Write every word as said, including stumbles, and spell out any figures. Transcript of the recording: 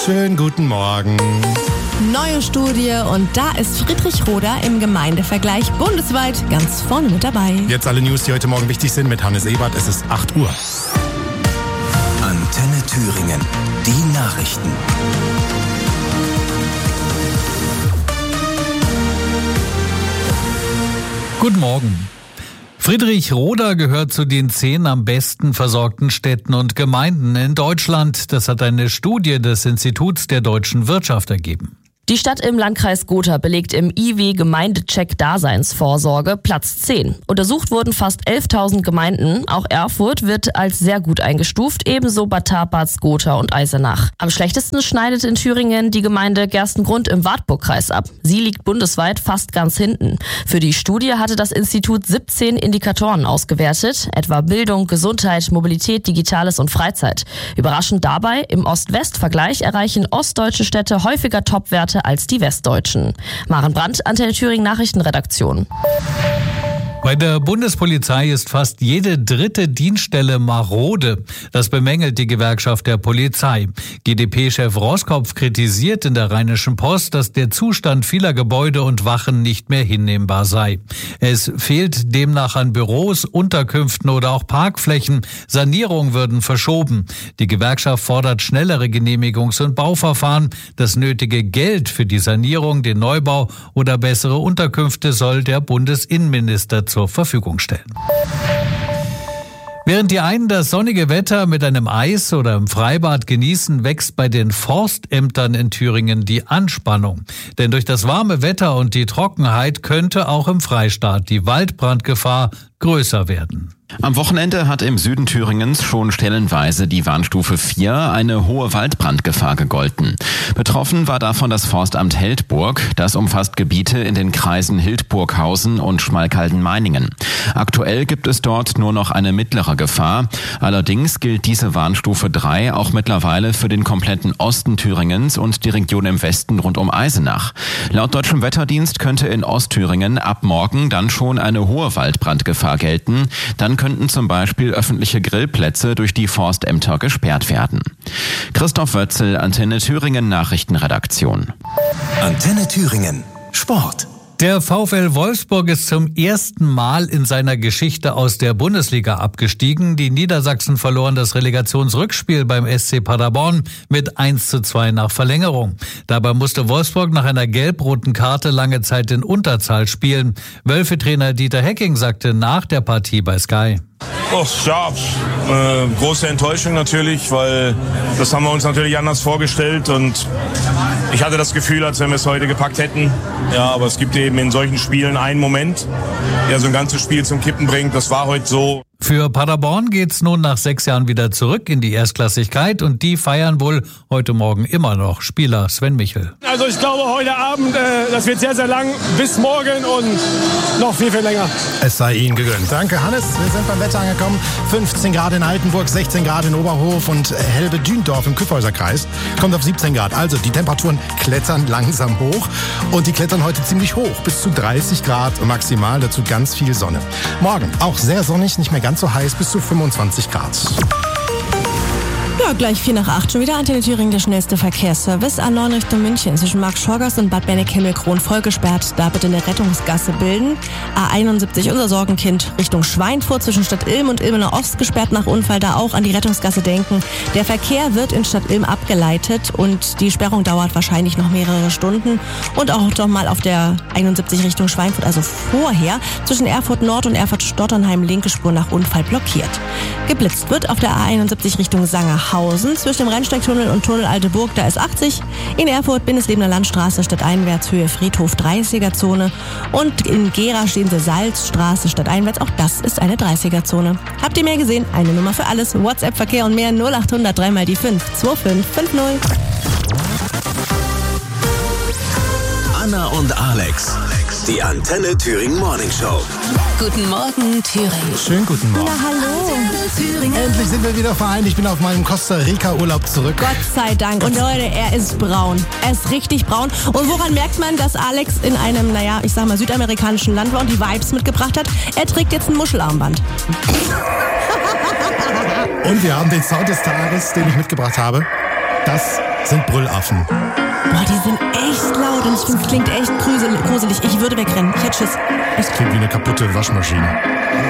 Schönen guten Morgen. Neue Studie und da ist Friedrich Roda im Gemeindevergleich bundesweit ganz vorne mit dabei. Jetzt alle News, die heute Morgen wichtig sind mit Hannes Ebert. Es ist acht Uhr. Antenne Thüringen. Die Nachrichten. Guten Morgen. Friedrich Roda gehört zu den zehn am besten versorgten Städten und Gemeinden in Deutschland. Das hat eine Studie des Instituts der deutschen Wirtschaft ergeben. Die Stadt im Landkreis Gotha belegt im I W-Gemeindecheck Daseinsvorsorge Platz zehn. Untersucht wurden fast elftausend Gemeinden. Auch Erfurt wird als sehr gut eingestuft, ebenso Bad Taparz, Gotha und Eisenach. Am schlechtesten schneidet in Thüringen die Gemeinde Gerstengrund im Wartburgkreis ab. Sie liegt bundesweit fast ganz hinten. Für die Studie hatte das Institut siebzehn Indikatoren ausgewertet, etwa Bildung, Gesundheit, Mobilität, Digitales und Freizeit. Überraschend dabei, im Ost-West-Vergleich erreichen ostdeutsche Städte häufiger Topwerte als die westdeutschen. Maren Brandt, Antenne Thüringen Nachrichtenredaktion. Bei der Bundespolizei ist fast jede dritte Dienststelle marode. Das bemängelt die Gewerkschaft der Polizei. G d P-Chef Roskopf kritisiert in der Rheinischen Post, dass der Zustand vieler Gebäude und Wachen nicht mehr hinnehmbar sei. Es fehlt demnach an Büros, Unterkünften oder auch Parkflächen. Sanierungen würden verschoben. Die Gewerkschaft fordert schnellere Genehmigungs- und Bauverfahren. Das nötige Geld für die Sanierung, den Neubau oder bessere Unterkünfte soll der Bundesinnenminister zur Verfügung stellen. Während die einen das sonnige Wetter mit einem Eis oder im Freibad genießen, wächst bei den Forstämtern in Thüringen die Anspannung. Denn durch das warme Wetter und die Trockenheit könnte auch im Freistaat die Waldbrandgefahr größer werden. Am Wochenende hat im Süden Thüringens schon stellenweise die Warnstufe vier, eine hohe Waldbrandgefahr, gegolten. Betroffen war davon das Forstamt Heldburg. Das umfasst Gebiete in den Kreisen Hildburghausen und Schmalkalden-Meiningen. Aktuell gibt es dort nur noch eine mittlere Gefahr. Allerdings gilt diese Warnstufe drei auch mittlerweile für den kompletten Osten Thüringens und die Region im Westen rund um Eisenach. Laut Deutschem Wetterdienst könnte in Ostthüringen ab morgen dann schon eine hohe Waldbrandgefahr gelten. Dann könnten zum Beispiel öffentliche Grillplätze durch die Forstämter gesperrt werden. Christoph Wötzel, Antenne Thüringen Nachrichtenredaktion. Antenne Thüringen Sport. Der VfL Wolfsburg ist zum ersten Mal in seiner Geschichte aus der Bundesliga abgestiegen. Die Niedersachsen verloren das Relegationsrückspiel beim S C Paderborn mit eins zu zwei nach Verlängerung. Dabei musste Wolfsburg nach einer gelb-roten Karte lange Zeit in Unterzahl spielen. Wölfe-Trainer Dieter Hecking sagte nach der Partie bei Sky: Oh, ja, äh, große Enttäuschung natürlich, weil das haben wir uns natürlich anders vorgestellt und ich hatte das Gefühl, als wenn wir es heute gepackt hätten. Ja, aber es gibt eben in solchen Spielen einen Moment, der so ein ganzes Spiel zum Kippen bringt. Das war heute so. Für Paderborn geht's nun nach sechs Jahren wieder zurück in die Erstklassigkeit und die feiern wohl heute Morgen immer noch. Spieler Sven Michel. Also ich glaube heute Abend, äh, das wird sehr, sehr lang, bis morgen und noch viel, viel länger. Es sei Ihnen gegönnt. Danke, Hannes. Wir sind beim Wetter angekommen. fünfzehn Grad in Altenburg, sechzehn Grad in Oberhof und Helbe-Dündorf im Kyffhäuserkreis. Kommt auf siebzehn Grad. Also die Temperaturen klettern langsam hoch und die klettern heute ziemlich hoch. Bis zu dreißig Grad maximal, dazu ganz viel Sonne. Morgen auch sehr sonnig, nicht mehr ganz so heiß, bis zu fünfundzwanzig Grad. Ja, gleich vier nach acht schon wieder Antenne Thüringen, der schnellste Verkehrsservice. A neun Richtung München zwischen Markt-Schorgast und Bad Benneck-Himmelkron voll gesperrt. Da bitte eine Rettungsgasse bilden. A einundsiebzig, unser Sorgenkind, Richtung Schweinfurt zwischen Stadt Ilm und Ilmener Ost gesperrt nach Unfall. Da auch an die Rettungsgasse denken. Der Verkehr wird in Stadt Ilm abgeleitet und die Sperrung dauert wahrscheinlich noch mehrere Stunden. Und auch noch mal auf der einundsiebzig Richtung Schweinfurt, also vorher, zwischen Erfurt Nord und Erfurt-Stotternheim linke Spur nach Unfall blockiert. Geblitzt wird auf der A einundsiebzig Richtung Sangerhausen zwischen dem Rennsteigtunnel und Tunnel Alteburg, da ist achtzig. In Erfurt Bindeslebener Landstraße stadteinwärts Höhe Friedhof dreißiger-Zone und in Gera stehen sie Salzstraße stadteinwärts, auch das ist eine dreißiger-Zone. Habt ihr mehr gesehen? Eine Nummer für alles, WhatsApp-Verkehr und mehr null achthundert drei mal die fünf zwei fünf fünf null. Anna und Alex, die Antenne Thüringen Morning Show. Guten Morgen, Thüringen. Schönen guten Morgen. Na, hallo. Endlich sind wir wieder vereint. Ich bin auf meinem Costa Rica Urlaub zurück. Gott sei Dank. Und Leute, er ist braun. Er ist richtig braun. Und woran merkt man, dass Alex in einem, naja, ich sag mal, südamerikanischen Land war und die Vibes mitgebracht hat? Er trägt jetzt ein Muschelarmband. Und wir haben den Sound des Tages, den ich mitgebracht habe. Das sind Brüllaffen. Boah, die sind echt laut und ich finde, es klingt echt gruselig. Ich würde wegrennen. Ich hätte Schiss. Das klingt wie eine kaputte Waschmaschine.